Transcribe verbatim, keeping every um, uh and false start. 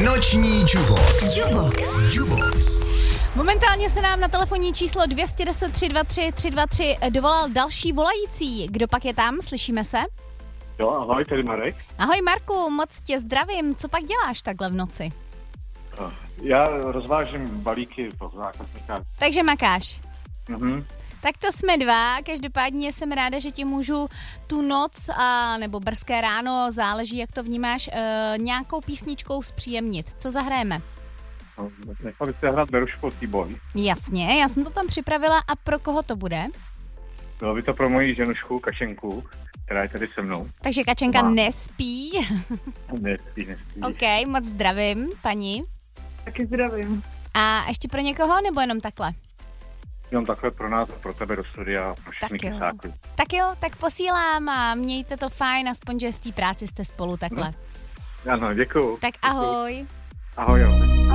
Noční Jubox. Jubox. Jubox. Momentálně se nám na telefonní číslo dvě jedna nula tři dva tři tři dva tři dovolal další volající. Kdo pak je tam? Slyšíme se? Jo, ahoj, tady Marek. Ahoj Marku, moc tě zdravím. Co pak děláš takhle v noci? Já rozvážím balíky po zákazníkách. Takže makáš. Mhm. Tak to jsme dva, každopádně jsem ráda, že ti můžu tu noc a nebo brzké ráno, záleží, jak to vnímáš, e, nějakou písničkou zpříjemnit. Co zahrajeme? No, nechal byste hrát Berušku T-Boy. Jasně, já jsem to tam připravila a pro koho to bude? Bylo by to pro moji ženušku Kašenku, která je tady se mnou. Takže Kačenka Má. nespí. Nespí, nespí. OK, moc zdravím, paní. Taky zdravím. A ještě pro někoho, nebo jenom takhle? Jenom takhle pro nás a pro tebe do studia a pro všechny Tak jo. kysáky. Tak jo, tak posílám a mějte to fajn, aspoň, že v té práci jste spolu takhle. Ano, děkuju. Tak ahoj. Ahoj, ahoj.